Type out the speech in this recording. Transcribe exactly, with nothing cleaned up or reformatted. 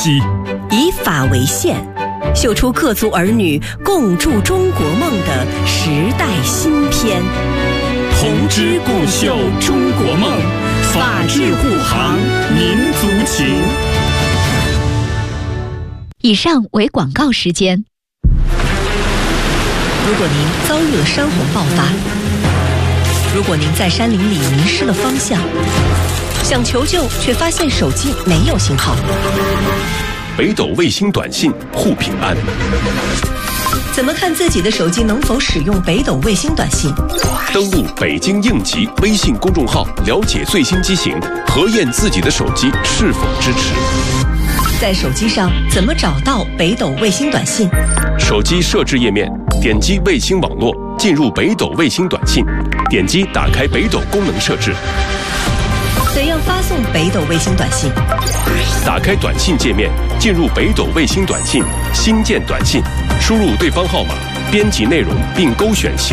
息， 以法为线，绣出各族儿女共筑中国梦的时代新篇。 同知共绣中国梦，法治护航民族情。 以上为广告时间。 如果您遭遇了山洪爆发，如果您在山林里迷失了方向，想求救却发现手机没有信号， 北斗卫星短信护平安。 怎么看自己的手机能否使用北斗卫星短信？ 登录北京应急微信公众号，了解最新机型，核验自己的手机是否支持。 在手机上怎么找到北斗卫星短信？ 手机设置页面，点击卫星网络，进入北斗卫星短信，点击打开北斗功能设置。 怎样发送北斗卫星短信？ 打开短信界面，进入北斗卫星短信，新建短信，输入对方号码，编辑内容并勾选协